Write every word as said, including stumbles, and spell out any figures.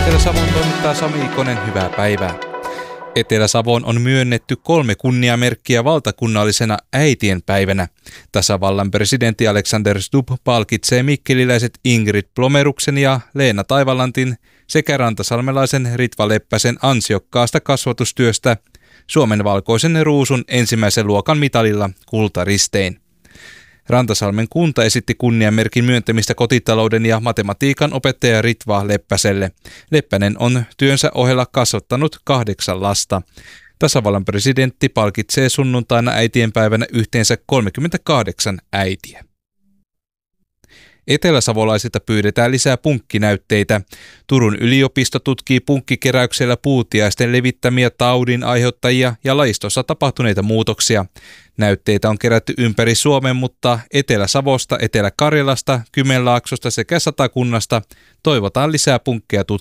Etelä-Savon toimittaa Sami Ikonen, hyvää päivää. Etelä-Savoon on myönnetty kolme kunniamerkkiä valtakunnallisena äitienpäivänä. Tasavallan presidentti Alexander Stubb palkitsee mikkeliläiset Ingrid Plomeruksen ja Leena Taivalantin sekä rantasalmelaisen Ritva Leppäsen ansiokkaasta kasvatustyöstä Suomen valkoisen ruusun ensimmäisen luokan mitalilla kultaristein. Rantasalmen kunta esitti kunniamerkin myöntämistä kotitalouden ja matematiikan opettaja Ritva Leppäselle. Leppänen on työnsä ohella kasvattanut kahdeksan lasta. Tasavallan presidentti palkitsee sunnuntaina äitienpäivänä yhteensä kolmekymmentäkahdeksan äitiä. Eteläsavolaisilta pyydetään lisää punkkinäytteitä. Turun yliopisto tutkii punkkikeräyksellä puutiaisten levittämiä taudin aiheuttajia ja lajistossa tapahtuneita muutoksia. Näytteitä on kerätty ympäri Suomen, mutta Etelä-Savosta, Etelä-Karjalasta, Kymenlaaksosta sekä Satakunnasta toivotaan lisää punkkeja tutkimaan.